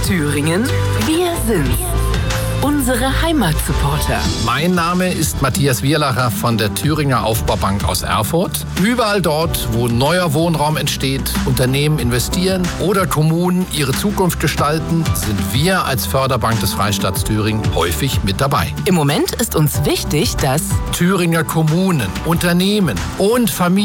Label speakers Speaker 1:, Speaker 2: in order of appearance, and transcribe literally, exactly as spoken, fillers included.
Speaker 1: Thüringen, wir sind's. Unsere Heimatsupporter.
Speaker 2: Mein Name ist Matthias Wierlacher von der Thüringer Aufbaubank aus Erfurt. Überall dort, wo neuer Wohnraum entsteht, Unternehmen investieren oder Kommunen ihre Zukunft gestalten, sind wir als Förderbank des Freistaats Thüringen häufig mit dabei.
Speaker 1: Im Moment ist uns wichtig, dass
Speaker 2: Thüringer Kommunen, Unternehmen und Familien